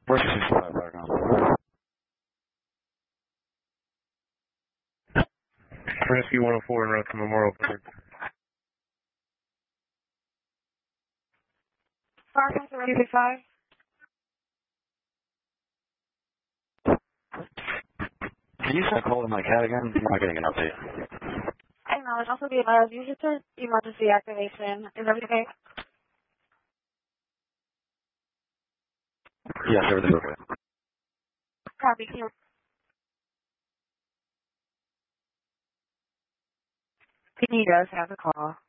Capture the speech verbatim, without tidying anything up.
Where's the sixty-five fire gun? Rescue one oh four en route to Memorial Park. Fire gun to Rescue five. Can you start calling my cat again? I'm not getting an update. I acknowledge. Also be advised, you just said emergency activation. Is everything okay? Yes, everything's okay. Copy. Can you He does have a call.